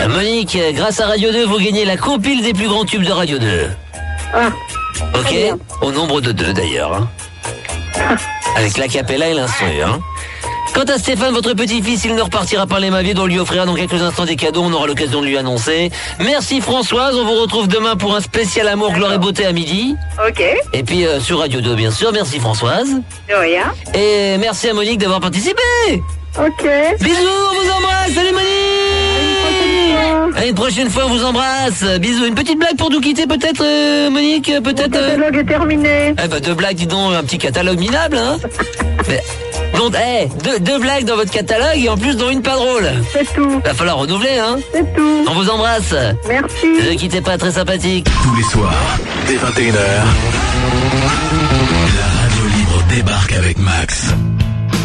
Monique, grâce à Radio 2, vous gagnez la compile des plus grands tubes de Radio 2. Ah, Ok, au nombre de 2 d'ailleurs. Hein. Avec l'acapella et l'instru. Hein. Quant à Stéphane, votre petit-fils, il ne repartira par les mains vides. On lui offrira dans quelques instants des cadeaux. On aura l'occasion de lui annoncer. Merci Françoise, on vous retrouve demain pour un spécial amour, gloire et beauté à midi. ok. Et puis sur Radio 2, bien sûr. Merci Françoise. De rien. Et merci à Monique d'avoir participé. Ok. Bisous, on vous embrasse. Salut Monique. À une prochaine fois, on vous embrasse. Bisous. Une petite blague pour nous quitter peut-être, Monique. Peut-être. Le catalogue est terminé. Eh ben, 2 blagues, dis donc, un petit catalogue minable, hein. Mais, donc, deux blagues dans votre catalogue et en plus dont une pas drôle. C'est tout. Va falloir renouveler, hein. C'est tout. On vous embrasse. Merci. Ne quittez pas, très sympathique. Tous les soirs, dès 21h, la radio libre débarque avec Max.